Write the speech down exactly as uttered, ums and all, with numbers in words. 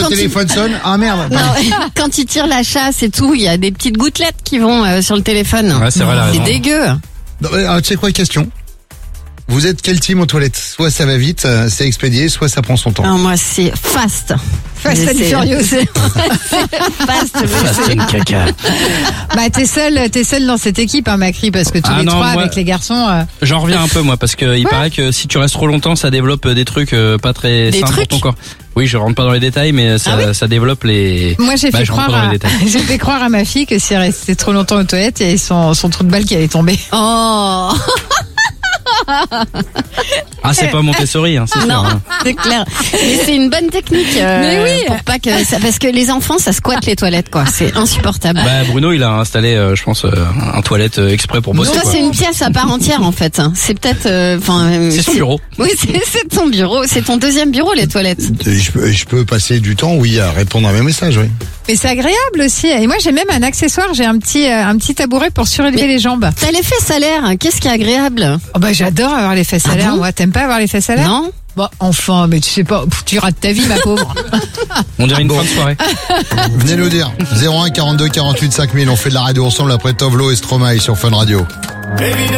quand téléphone il... sonne. Ah merde. Non, quand il tire la chasse et tout, il y a des petites gouttelettes qui vont euh, sur le téléphone. Ouais, c'est vrai, c'est dégueu. Non, alors, tu sais quoi, question? Vous êtes quel team aux toilettes? Soit ça va vite, c'est expédié, soit ça prend son temps. Non, moi c'est fast. Fast and Furious. C'est fast. Fast and caca. Bah t'es seul, t'es seul dans cette équipe, hein, Macri, parce que tous Ah les non, trois moi, avec les garçons. Euh... J'en reviens un peu moi, parce que il Ouais. paraît que si tu restes trop longtemps, ça développe des trucs euh, pas très Des sains trucs pour ton corps. Oui, je rentre pas dans les détails, mais ça, Ah oui ça développe les. Moi j'ai Bah, fait je rentre croire, pas dans à... les détails. j'ai fait croire à ma fille que si elle restait trop longtemps aux toilettes, il y avait son son trou de balle qui allait tomber. Oh. Ah, c'est pas Montessori, hein, c'est sûr. Non, Hein. c'est clair. Mais c'est une bonne technique. Euh, Mais oui. Pour pas que ça, parce que les enfants, ça squatte les toilettes, quoi. C'est insupportable. Bah, Bruno, il a installé, euh, je pense, euh, un toilette euh, exprès pour bosser. Toi, quoi. c'est une pièce à part entière, en fait. C'est peut-être, enfin. Euh, C'est son bureau. Oui, c'est, c'est ton bureau. C'est ton deuxième bureau, les toilettes. Je peux, je peux passer du temps, oui, à répondre à mes messages, oui. Mais c'est agréable aussi. Et moi j'ai même un accessoire, j'ai un petit euh, un petit tabouret pour surélever Mais- les jambes. T'as les fesses à l'air. Qu'est-ce qui est agréable? Oh bah j'adore avoir les fesses Ah à l'air. bon Moi, t'aimes pas avoir les fesses à l'air? Non? Bon, enfin, mais tu sais pas, pff, tu rates ta vie, ma pauvre. On dirait une fin de soirée. Venez nous dire. zéro un quarante-deux quarante-huit cinq mille, on fait de la radio ensemble après Tovlo et Stromae sur Fun Radio.